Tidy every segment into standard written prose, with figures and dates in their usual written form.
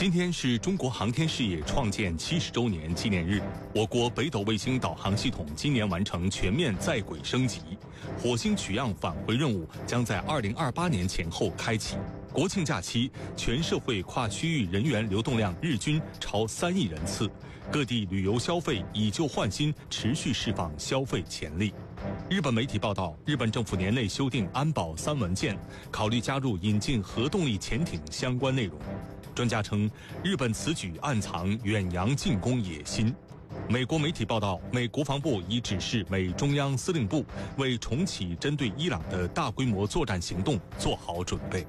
今天是中国航天事业创建70周年纪念日，我国北斗卫星导航系统今年完成全面在轨升级，火星取样返回任务将在2028年前后开启。国庆假期，全社会跨区域人员流动量日均超3亿人次，各地旅游消费以旧换新，持续释放消费潜力。日本媒体报道，日本政府年内修订安保3文件，考虑加入引进核动力潜艇相关内容。专家称，日本此举暗藏远洋进攻野心。美国媒体报道，美国防部已指示美中央司令部为重启针对伊朗的大规模作战行动做好准备。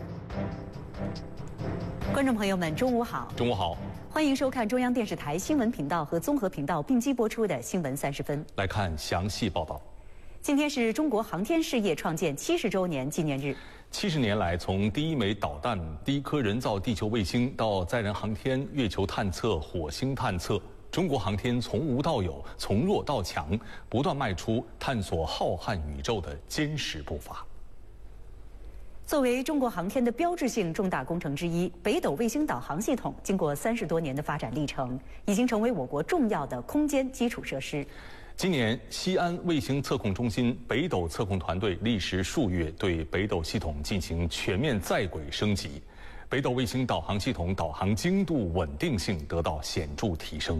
观众朋友们，中午好！ 中午好， 欢迎收看中央电视台新闻频道和综合频道并机播出的《新闻30分》。 来看详细报道。 今天是中国航天事业创建70周年纪念日。 70年来，从第一枚导弹、第一颗人造地球卫星到载人航天、月球探测、火星探测，中国航天从无到有，从弱到强，不断迈出探索浩瀚宇宙的坚实步伐。 作为中国航天的标志性重大工程之一，北斗卫星导航系统经过30多年的发展历程，已经成为我国重要的空间基础设施。 今年，西安卫星测控中心北斗测控团队历时数月对北斗系统进行全面在轨升级，北斗卫星导航系统导航精度、稳定性得到显著提升。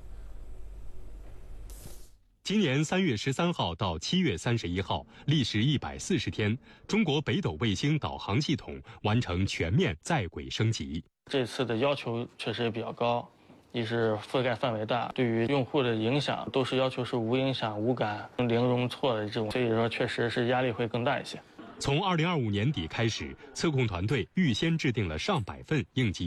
今年3月13号到7月31号，历时140天，中国北斗卫星导航系统完成全面在轨升级。 这次的要求确实也比较高，一是覆盖范围大，对于用户的影响都是要求是无影响、无感、零容错的这种，所以说确实是压力会更大一些。 从2025年底开始，测控团队预先制定了上百份应急